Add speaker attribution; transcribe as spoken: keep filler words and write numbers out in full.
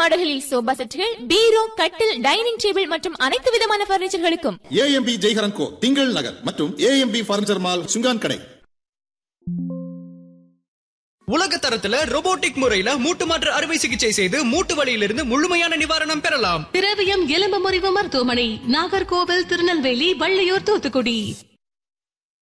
Speaker 1: மாடல்களில் sofa செட்டுகள், பீரோ, கட்டில், dining table மற்றும் அனைத்து விதமான பர்னிச்சர்களுக்கும்
Speaker 2: ஏஎம்பி ஜெய்ஹரன் கோ திங்கள் நகர் மற்றும் ஏஎம்பி பர்னிச்சர் மால் சுங்கான் கடை.
Speaker 3: உலக தரத்துல ரோபோட்டிக் முறையில மூட்டு மாற்று அறுவை சிகிச்சை செய்து மூட்டு வலியிலிருந்து முழுமையான நிவாரணம் பெறலாம்.
Speaker 4: திரவியம் எலும்பு முறிவு மருத்துவமனை, நாகர்கோவில், திருநெல்வேலி, வள்ளியூர், தூத்துக்குடி.